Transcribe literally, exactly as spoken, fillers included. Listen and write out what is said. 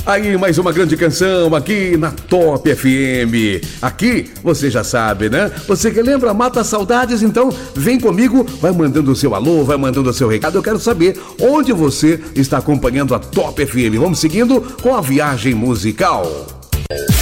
Aí, mais uma grande canção aqui na Top F M. Aqui, você já sabe, né? Você que lembra, mata saudades, então vem comigo, vai mandando o seu alô, vai mandando o seu recado. Eu quero saber onde você está acompanhando a Top F M. Vamos seguindo com a viagem musical.